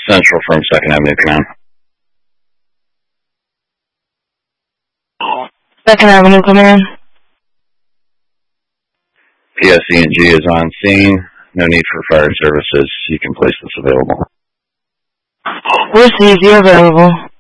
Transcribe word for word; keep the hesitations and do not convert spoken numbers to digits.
Central from Second Avenue Command. Second Avenue Command. P S E and G is on scene. No need for fire services. You can place this available. Where's C Z available?